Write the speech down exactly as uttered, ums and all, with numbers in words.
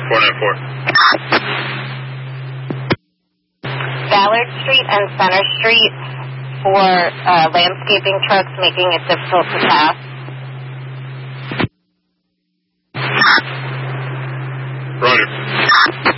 four nine four. Ballard Street and Center Street for uh, landscaping trucks, making it difficult to pass.